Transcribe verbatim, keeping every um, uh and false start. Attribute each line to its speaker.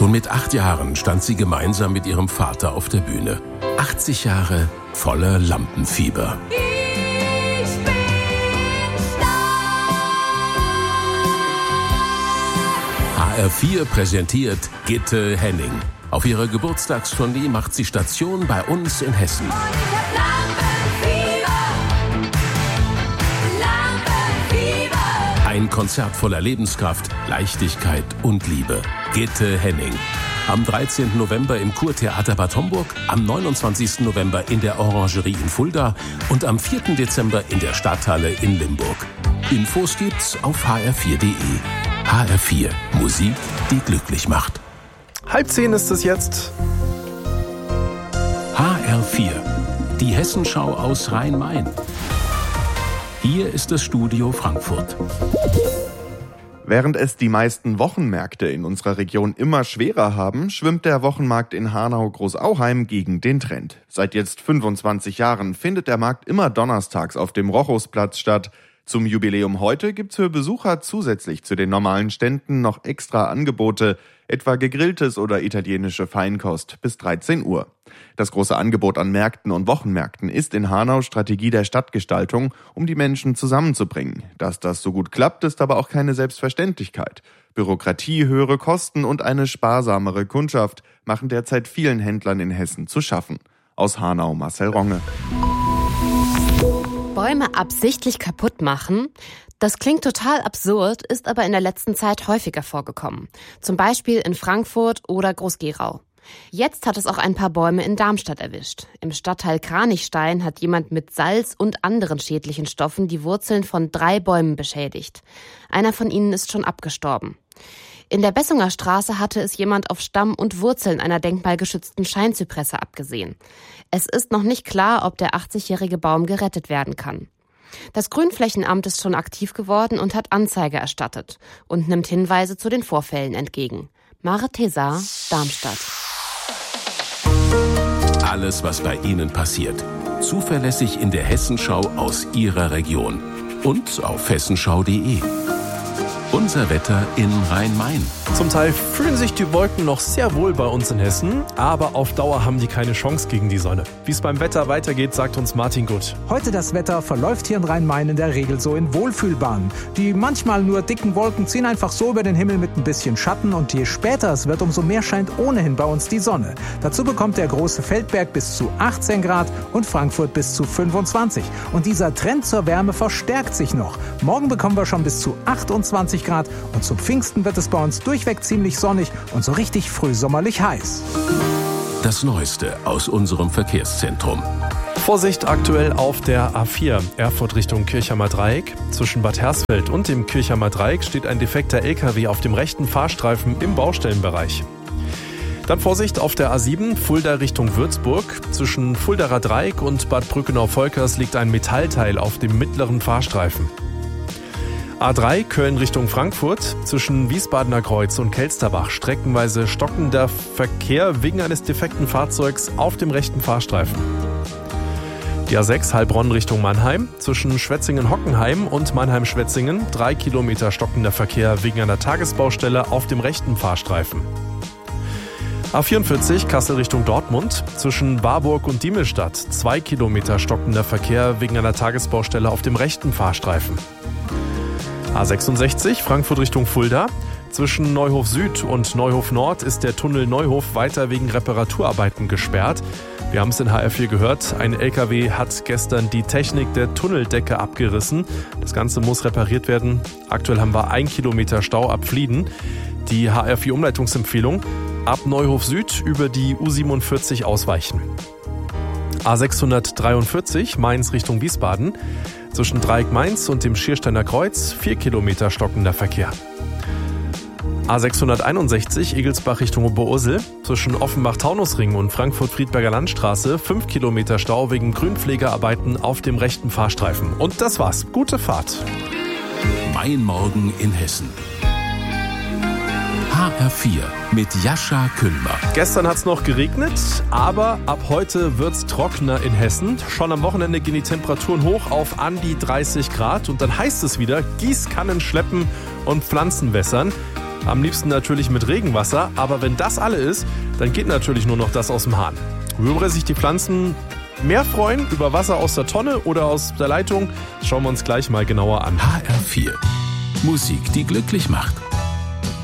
Speaker 1: Schon mit acht Jahren stand sie gemeinsam mit ihrem Vater auf der Bühne. achtzig Jahre voller Lampenfieber.
Speaker 2: Ich bin
Speaker 1: H R vier präsentiert Gitte Henning. Auf ihrer Geburtstagstournee macht sie Station bei uns in Hessen.
Speaker 2: Und ich hab Lampenfieber. Lampenfieber.
Speaker 1: Ein Konzert voller Lebenskraft, Leichtigkeit und Liebe. Gitte Henning. Am dreizehnten November im Kurtheater Bad Homburg, am neunundzwanzigsten November in der Orangerie in Fulda und am vierten Dezember in der Stadthalle in Limburg. Infos gibt's auf h r vier punkt d e. H R vier. Musik, die glücklich macht.
Speaker 3: Halb zehn ist es jetzt.
Speaker 1: H R vier. Die Hessenschau aus Rhein-Main. Hier ist das Studio Frankfurt.
Speaker 4: Während es die meisten Wochenmärkte in unserer Region immer schwerer haben, schwimmt der Wochenmarkt in Hanau-Großauheim gegen den Trend. Seit jetzt fünfundzwanzig Jahren findet der Markt immer donnerstags auf dem Rochusplatz statt. Zum Jubiläum heute gibt's für Besucher zusätzlich zu den normalen Ständen noch extra Angebote, etwa gegrilltes oder italienische Feinkost bis dreizehn Uhr. Das große Angebot an Märkten und Wochenmärkten ist in Hanau Strategie der Stadtgestaltung, um die Menschen zusammenzubringen. Dass das so gut klappt, ist aber auch keine Selbstverständlichkeit. Bürokratie, höhere Kosten und eine sparsamere Kundschaft machen derzeit vielen Händlern in Hessen zu schaffen. Aus Hanau Marcel Ronge.
Speaker 5: Bäume absichtlich kaputt machen? Das klingt total absurd, ist aber in der letzten Zeit häufiger vorgekommen. Zum Beispiel in Frankfurt oder Groß-Gerau. Jetzt hat es auch ein paar Bäume in Darmstadt erwischt. Im Stadtteil Kranichstein hat jemand mit Salz und anderen schädlichen Stoffen die Wurzeln von drei Bäumen beschädigt. Einer von ihnen ist schon abgestorben. In der Bessunger Straße hatte es jemand auf Stamm und Wurzeln einer denkmalgeschützten Scheinzypresse abgesehen. Es ist noch nicht klar, ob der achtzigjährige Baum gerettet werden kann. Das Grünflächenamt ist schon aktiv geworden und hat Anzeige erstattet und nimmt Hinweise zu den Vorfällen entgegen. Mare Tesa, Darmstadt.
Speaker 1: Alles, was bei Ihnen passiert. Zuverlässig in der Hessenschau aus Ihrer Region. Und auf hessenschau punkt d e. Unser Wetter in Rhein-Main.
Speaker 3: Zum Teil fühlen sich die Wolken noch sehr wohl bei uns in Hessen, aber auf Dauer haben die keine Chance gegen die Sonne. Wie es beim Wetter weitergeht, sagt uns Martin Gutt.
Speaker 6: Heute das Wetter verläuft hier in Rhein-Main in der Regel so in Wohlfühlbahnen. Die manchmal nur dicken Wolken ziehen einfach so über den Himmel mit ein bisschen Schatten und je später es wird, umso mehr scheint ohnehin bei uns die Sonne. Dazu bekommt der große Feldberg bis zu achtzehn Grad und Frankfurt bis zu fünfundzwanzig. Und dieser Trend zur Wärme verstärkt sich noch. Morgen bekommen wir schon bis zu achtundzwanzig Grad und zum Pfingsten wird es bei uns durchweg ziemlich sonnig und so richtig frühsommerlich heiß.
Speaker 1: Das Neueste aus unserem Verkehrszentrum.
Speaker 3: Vorsicht aktuell auf der A vier, Erfurt Richtung Kirchheimer Dreieck. Zwischen Bad Hersfeld und dem Kirchheimer Dreieck steht ein defekter L K W auf dem rechten Fahrstreifen im Baustellenbereich. Dann Vorsicht auf der A sieben, Fulda Richtung Würzburg. Zwischen Fuldaer Dreieck und Bad Brückenau-Volkers liegt ein Metallteil auf dem mittleren Fahrstreifen. A drei, Köln Richtung Frankfurt. Zwischen Wiesbadener Kreuz und Kelsterbach streckenweise stockender Verkehr wegen eines defekten Fahrzeugs auf dem rechten Fahrstreifen. Die A sechs, Heilbronn Richtung Mannheim. Zwischen Schwetzingen-Hockenheim und Mannheim-Schwetzingen drei Kilometer stockender Verkehr wegen einer Tagesbaustelle auf dem rechten Fahrstreifen. A vierundvierzig, Kassel Richtung Dortmund. Zwischen Warburg und Diemelstadt zwei Kilometer stockender Verkehr wegen einer Tagesbaustelle auf dem rechten Fahrstreifen. A sechsundsechzig, Frankfurt Richtung Fulda. Zwischen Neuhof Süd und Neuhof Nord ist der Tunnel Neuhof weiter wegen Reparaturarbeiten gesperrt. Wir haben es in H R vier gehört, ein L K W hat gestern die Technik der Tunneldecke abgerissen. Das Ganze muss repariert werden. Aktuell haben wir ein Kilometer Stau ab Flieden. Die H R vier Umleitungsempfehlung: ab Neuhof Süd über die U siebenundvierzig ausweichen. A sechshundertdreiundvierzig, Mainz Richtung Wiesbaden. Zwischen Dreieck Mainz und dem Schiersteiner Kreuz vier Kilometer stockender Verkehr. A sechshunderteinundsechzig, Egelsbach Richtung Oberursel. Zwischen Offenbach-Taunusring und Frankfurt-Friedberger Landstraße fünf Kilometer Stau wegen Grünpflegearbeiten auf dem rechten Fahrstreifen. Und das war's. Gute Fahrt.
Speaker 1: Mein Morgen in Hessen. H R vier mit Jascha Kühlmer.
Speaker 3: Gestern hat's noch geregnet, aber ab heute wird's trockener in Hessen. Schon am Wochenende gehen die Temperaturen hoch auf an die dreißig Grad und dann heißt es wieder Gießkannen schleppen und Pflanzen wässern. Am liebsten natürlich mit Regenwasser, aber wenn das alle ist, dann geht natürlich nur noch das aus dem Hahn. Worüber sich die Pflanzen mehr freuen, über Wasser aus der Tonne oder aus der Leitung, schauen wir uns gleich mal genauer an.
Speaker 1: H R vier. Musik, die glücklich macht.